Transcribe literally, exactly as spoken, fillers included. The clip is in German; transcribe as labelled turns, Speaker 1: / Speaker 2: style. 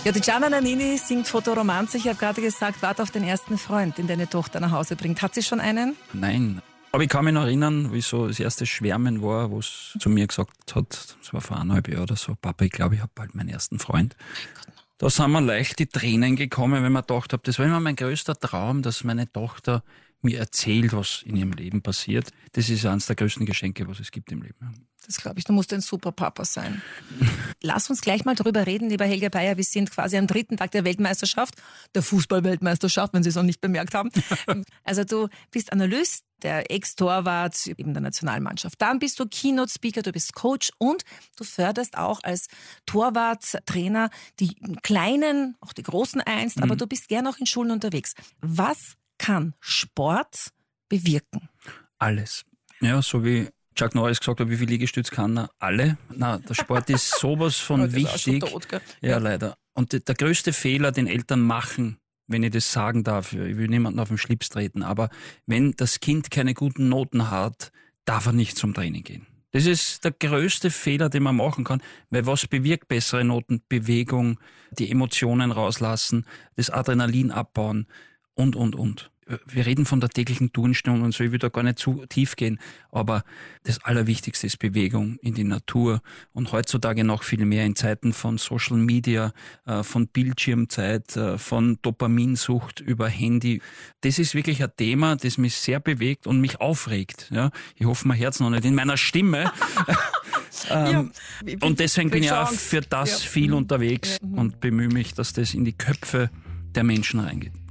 Speaker 1: Ja, die Gianna Nannini singt Fotoromanze. Ich habe gerade gesagt, warte auf den ersten Freund, den deine Tochter nach Hause bringt. Hat sie schon einen?
Speaker 2: Nein. Aber ich kann mich noch erinnern, wie so das erste Schwärmen war, wo es zu mir gesagt hat, das war vor eineinhalb Jahren oder so, Papa, ich glaube, ich habe bald meinen ersten Freund. Da sind mir leicht die Tränen gekommen, wenn man gedacht habe, das war immer mein größter Traum, dass meine Tochter mir erzählt, was in ihrem Leben passiert. Das ist eines der größten Geschenke, was es gibt im Leben.
Speaker 1: Das glaube ich, du musst ein super Papa sein. Lass uns gleich mal drüber reden, lieber Helge Bayer. Wir sind quasi am dritten Tag der Weltmeisterschaft, der Fußball-Weltmeisterschaft, wenn Sie es noch nicht bemerkt haben. Also du bist Analyst, der Ex-Torwart eben der Nationalmannschaft. Dann bist du Keynote-Speaker, du bist Coach und du förderst auch als Torwarttrainer die Kleinen, auch die Großen einst, mhm. aber du bist gern auch in Schulen unterwegs. Was kann Sport bewirken?
Speaker 2: Alles. Ja, so wie Chuck Norris gesagt hat, wie viel Liegestütz kann er? Alle. Na, der Sport ist sowas von wichtig. Tot, ja, ja, leider. Und der größte Fehler, den Eltern machen, wenn ich das sagen darf, ich will niemanden auf den Schlips treten, aber wenn das Kind keine guten Noten hat, darf er nicht zum Training gehen. Das ist der größte Fehler, den man machen kann, weil was bewirkt bessere Noten? Bewegung, die Emotionen rauslassen, das Adrenalin abbauen und, und, und. Wir reden von der täglichen Turnstunde und so, ich will da gar nicht zu tief gehen, aber das Allerwichtigste ist Bewegung in die Natur und heutzutage noch viel mehr in Zeiten von Social Media, von Bildschirmzeit, von Dopaminsucht über Handy. Das ist wirklich ein Thema, das mich sehr bewegt und mich aufregt. Ja, ich hoffe, mein Herz noch nicht in meiner Stimme. ähm, ja, und deswegen bin ich auch für das ja. viel unterwegs ja. und bemühe mich, dass das in die Köpfe der Menschen reingeht.